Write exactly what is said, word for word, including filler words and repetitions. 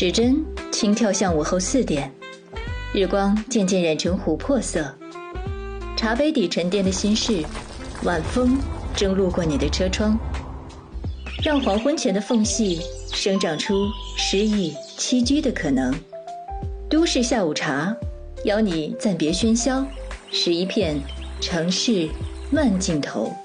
指针轻跳向午后四点，日光渐渐染成琥珀色。茶杯底沉淀的心事，晚风正路过你的车窗，让黄昏前的缝隙生长出诗意栖居的可能。都市下午茶，邀你暂别喧嚣，拾一片城市慢镜头。